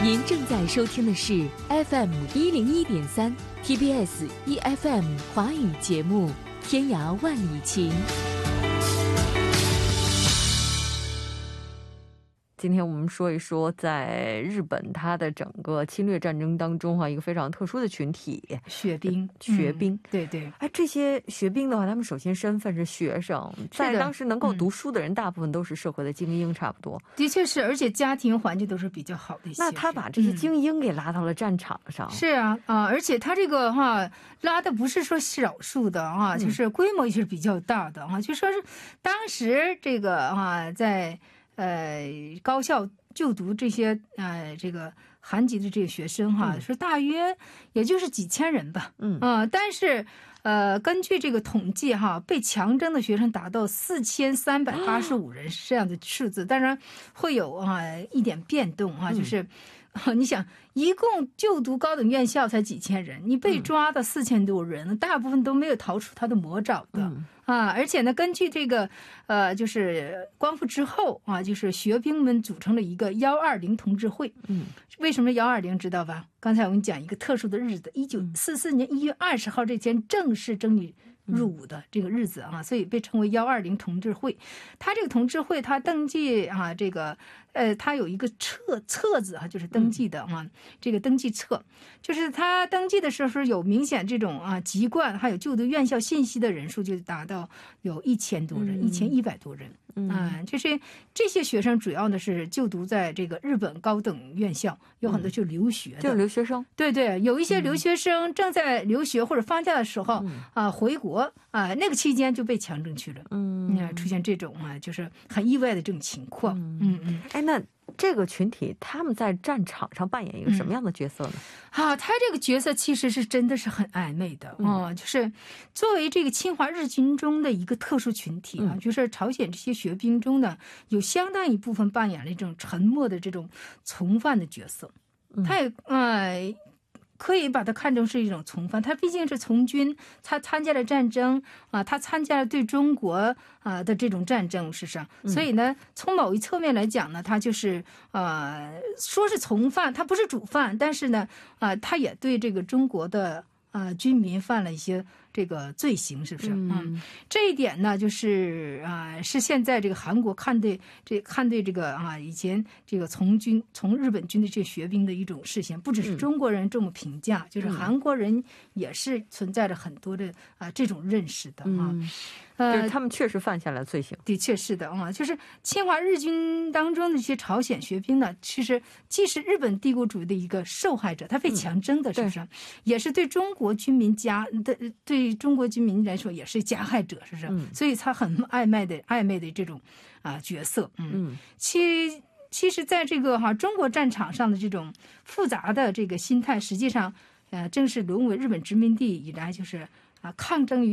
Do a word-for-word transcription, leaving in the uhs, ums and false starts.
您正在收听的是 F M 一零一点三 T B S E F M 华语节目《天涯万里情》。 今天我们说一说在日本它的整个侵略战争当中哈、啊、一个非常特殊的群体学兵学兵、 嗯、对对， 哎，这些学兵的话他们首先身份是学生，在当时能够读书的人、嗯、大部分都是社会的精英差不多， 的确是，而且家庭环境都是比较好的一些。 那他把这些精英给拉到了战场上、 嗯、是啊啊，而且他这个哈拉的不是说少数的啊，就是规模也是比较大的啊，就说是当时这个啊在呃，高校就读这些呃，这个韩籍的这个学生哈，说、嗯、大约也就是几千人吧，嗯啊、呃，但是呃，根据这个统计哈，被强征的学生达到四千三百八十五人是这样的数字，当然会有啊一点变动啊，就是。嗯你想，一共就读高等院校才几千人，你被抓的四千多人、嗯，大部分都没有逃出他的魔爪的、嗯、啊！而且呢，根据这个呃，就是光复之后啊，就是学兵们组成了一个幺二零同志会。嗯，为什么幺二零知道吧？刚才我跟你讲一个特殊的日子，一九四四年一月二十号这天正式征你入伍的这个日子啊，所以被称为幺二零同志会。他这个同志会，他登记啊，这个呃，他有一个册册子啊，就是登记的啊，嗯、这个登记册，就是他登记的时候有明显这种啊籍贯，还有就读院校信息的人数就达到有一千多人，一千一百多人。嗯，啊，就是这些学生主要的是就读在这个日本高等院校，有很多就留学的， 嗯、就是留学生。 对对，有一些留学生正在留学或者放假的时候、嗯、啊回国啊，那个期间就被强征去了。嗯，嗯出现这种啊，就是很意外的这种情况。嗯嗯， 哎，那这个群体他们在战场上扮演一个什么样的角色呢？ 嗯、啊，他这个角色其实是真的是很暧昧的啊、嗯，就是作为这个侵华日军中的一个特殊群体啊，嗯、就是朝鲜这些学兵中呢，有相当一部分扮演了一种沉默的这种从犯的角色。嗯、他也呃。可以把它看成是一种从犯，他毕竟是从军，他参加了战争啊，他参加了对中国啊的这种战争，事实上，所以呢，从某一侧面来讲呢，他就是呃，说是从犯，他不是主犯，但是呢，啊，他也对这个中国的啊军民犯了一些这个罪行，是不是？嗯，嗯这一点呢，就是啊，是现在这个韩国看对这看对这个啊以前这个从军从日本军的这些学兵的一种视线，不只是中国人这么评价，嗯、就是韩国人也是存在着很多的啊这种认识的啊。 嗯呃，就是他们确实犯下了罪行， 的确是的啊，就是侵华日军当中的这些朝鲜学兵呢，其实既是日本帝国主义的一个受害者，他被强征的，是不是？嗯、也是对中国军民加的对中国军民来说也是加害者，是不是？嗯、所以他很暧昧的暧昧的这种啊角色，嗯，嗯其其实在这个哈、啊、中国战场上的这种复杂的这个心态，实际上呃正是沦为日本殖民地以来就是啊抗争于